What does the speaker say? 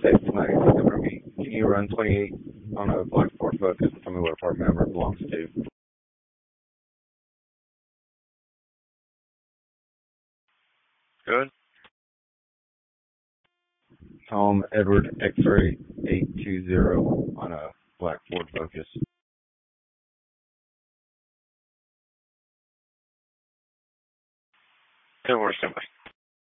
safe tonight. Cover me. Can you run 28 on a black Ford Focus and tell me what apartment number it belongs to? Good. Tom Edward X-ray 820 on a black Ford Focus. Good work, somebody.